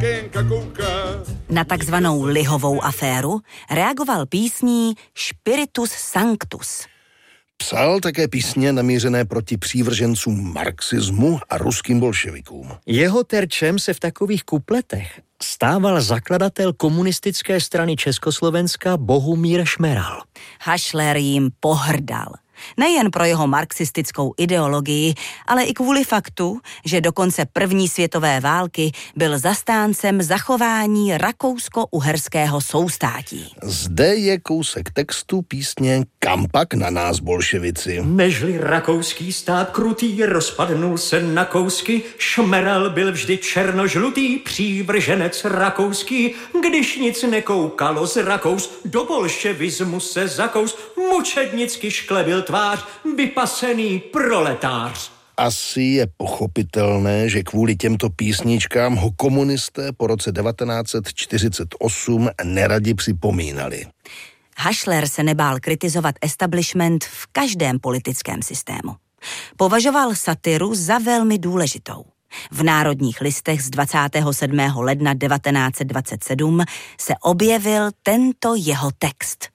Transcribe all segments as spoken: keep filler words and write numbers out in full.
okénka kouká. Na takzvanou lihovou aféru reagoval písní Spiritus Sanctus. Psal také písně namířené proti přívržencům marxismu a ruským bolševikům. Jeho terčem se v takových kupletech stával zakladatel komunistické strany Československa Bohumír Šmeral. Hašler jim pohrdal. Nejen pro jeho marxistickou ideologii, ale i kvůli faktu, že do konce první světové války byl zastáncem zachování rakousko-uherského soustátí. Zde je kousek textu písně Kampak na nás bolševici. Nežli rakouský stát krutý rozpadnul se na kousky, Šmeral byl vždy černožlutý přívrženec rakouský, když nic nekoukalo z Rakous, do bolševismu se zakous, mučednicky šklebil tvář, vypasený proletář. Asi je pochopitelné, že kvůli těmto písničkám ho komunisté po roce devatenáct set čtyřicet osm neradi připomínali. Hašler se nebál kritizovat establishment v každém politickém systému. Považoval satiru za velmi důležitou. V Národních listech z dvacátého sedmého ledna devatenáct set dvacet sedm se objevil tento jeho text.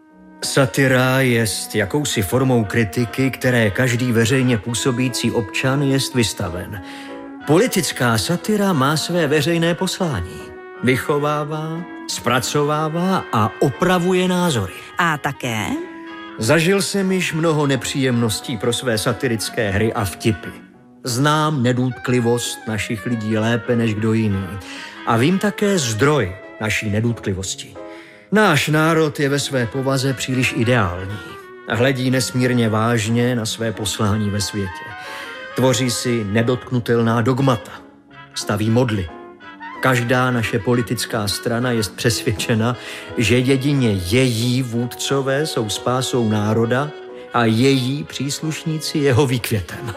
Satira jest jakousi formou kritiky, které každý veřejně působící občan jest vystaven. Politická satira má své veřejné poslání. Vychovává, zpracovává a opravuje názory. A také? Zažil jsem již mnoho nepříjemností pro své satirické hry a vtipy. Znám nedůtklivost našich lidí lépe než kdo jiný. A vím také zdroj naší nedůtklivosti. Náš národ je ve své povaze příliš ideální a hledí nesmírně vážně na své poslání ve světě. Tvoří si nedotknutelná dogmata, staví modly. Každá naše politická strana je přesvědčena, že jedině její vůdcové jsou spásou národa a její příslušníci jeho výkvětem.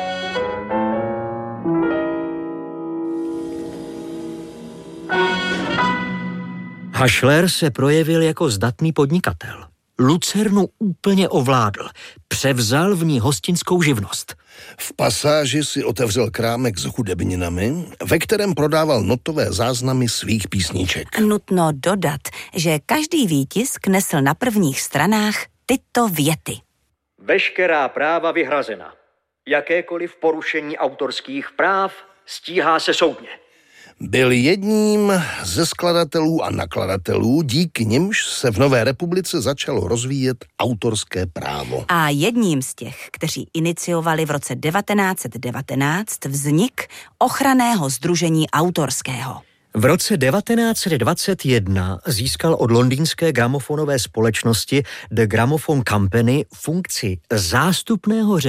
Hašler se projevil jako zdatný podnikatel. Lucernu úplně ovládl. Převzal v ní hostinskou živnost. V pasáži si otevřel krámek s hudebninami, ve kterém prodával notové záznamy svých písniček. Nutno dodat, že každý výtisk nesl na prvních stranách tyto věty. Veškerá práva vyhrazena. Jakékoliv porušení autorských práv stíhá se soudně. Byl jedním ze skladatelů a nakladatelů, díky nimž se v Nové republice začalo rozvíjet autorské právo. A jedním z těch, kteří iniciovali v roce devatenáct set devatenáct vznik Ochranného sdružení autorského. V roce devatenáct set dvacet jedna získal od londýnské gramofonové společnosti The Gramophone Company funkci zástupného